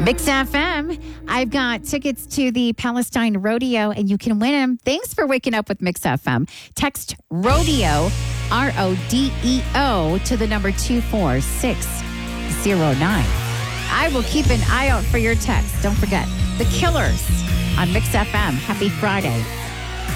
Mix FM. I've got tickets to the Palestine Rodeo, and you can win them. Thanks for waking up with Mix FM. Text Rodeo, RODEO, to the number 24609. I will keep an eye out for your text. Don't forget, The Killers on Mix FM. Happy Friday.